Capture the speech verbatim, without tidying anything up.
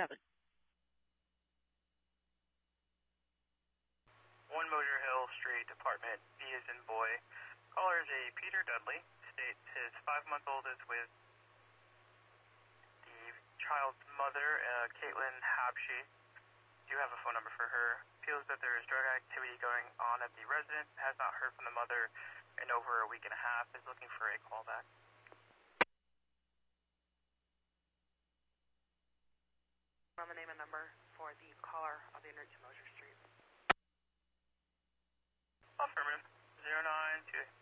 seven. One Mosier Hill Street, Department B as in boy. Caller is a Peter Dudley. States his five-month-old is with the child's mother, uh, Caitlin Habshe. Do have a phone number for her. Feels that there is drug activity going on at the residence. Has not heard from the mother in over a week and a half. Is looking for a callback. On the name and number for the caller, I'll be en route to Mosier Street. Affirmative. zero nine two.